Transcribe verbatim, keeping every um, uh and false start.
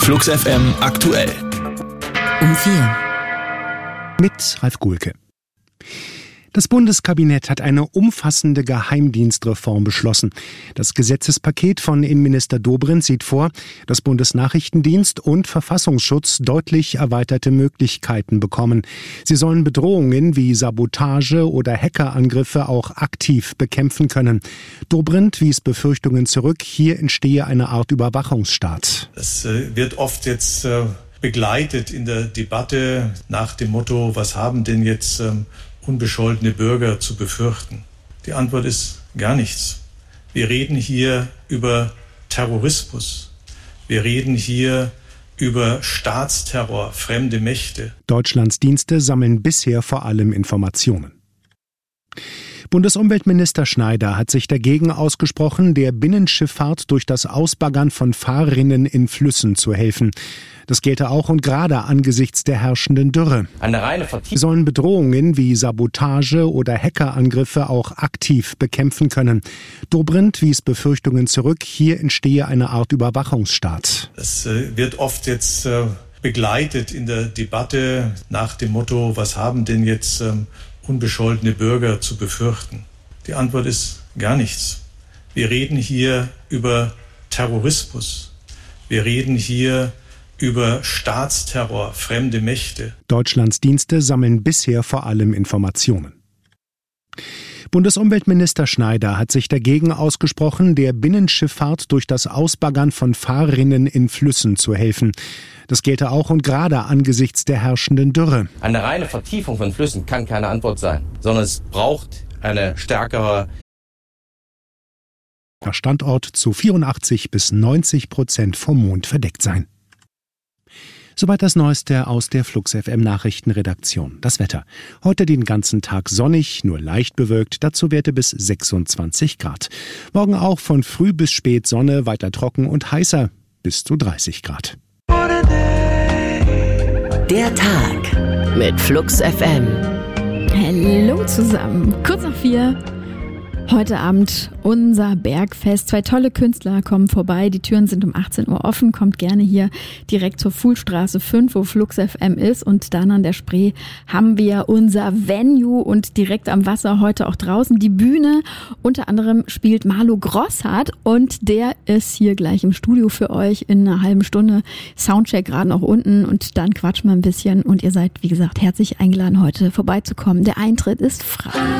Flux F M aktuell. Um vier. Mit Ralf Guhlke. Das Bundeskabinett hat eine umfassende Geheimdienstreform beschlossen. Das Gesetzespaket von Innenminister Dobrindt sieht vor, dass Bundesnachrichtendienst und Verfassungsschutz deutlich erweiterte Möglichkeiten bekommen. Sie sollen Bedrohungen wie Sabotage oder Hackerangriffe auch aktiv bekämpfen können. Dobrindt wies Befürchtungen zurück, hier entstehe eine Art Überwachungsstaat. Es äh, wird oft jetzt äh, begleitet in der Debatte nach dem Motto, was haben denn jetzt ähm, unbescholtene Bürger zu befürchten? Die Antwort ist gar nichts. Wir reden hier über Terrorismus. Wir reden hier über Staatsterror, fremde Mächte. Deutschlands Dienste sammeln bisher vor allem Informationen. Bundesumweltminister Schneider hat sich dagegen ausgesprochen, der Binnenschifffahrt durch das Ausbaggern von Fahrrinnen in Flüssen zu helfen. Das gelte auch und gerade angesichts der herrschenden Dürre. Eine reine Vertiefung. Sollen Bedrohungen wie Sabotage oder Hackerangriffe auch aktiv bekämpfen können. Dobrindt wies Befürchtungen zurück, hier entstehe eine Art Überwachungsstaat. Es äh, wird oft jetzt äh, begleitet in der Debatte nach dem Motto, was haben denn jetzt ähm, unbescholtene Bürger zu befürchten? Die Antwort ist gar nichts. Wir reden hier über Terrorismus. Wir reden hier über Staatsterror, fremde Mächte. Deutschlands Dienste sammeln bisher vor allem Informationen. Bundesumweltminister Schneider hat sich dagegen ausgesprochen, der Binnenschifffahrt durch das Ausbaggern von Fahrrinnen in Flüssen zu helfen. Das gelte auch und gerade angesichts der herrschenden Dürre. Eine reine Vertiefung von Flüssen kann keine Antwort sein, sondern es braucht eine stärkere Standort zu vierundachtzig bis neunzig Prozent vom Mond verdeckt sein. Soweit das Neueste aus der Flux F M Nachrichtenredaktion. Das Wetter. Heute den ganzen Tag sonnig, nur leicht bewölkt, dazu Werte bis sechsundzwanzig Grad. Morgen auch von früh bis spät Sonne, weiter trocken und heißer, bis zu dreißig Grad. Der Tag mit Flux F M. Hallo zusammen, kurz nach vier. Heute Abend unser Bergfest. Zwei tolle Künstler kommen vorbei. Die Türen sind um achtzehn Uhr offen. Kommt gerne hier direkt zur Fuhlstraße fünf, wo Flux F M ist. Und dann an der Spree haben wir unser Venue und direkt am Wasser heute auch draußen die Bühne. Unter anderem spielt Marlo Grosshardt und der ist hier gleich im Studio für euch in einer halben Stunde. Soundcheck gerade noch unten und dann quatschen wir ein bisschen. Und ihr seid, wie gesagt, herzlich eingeladen, heute vorbeizukommen. Der Eintritt ist frei.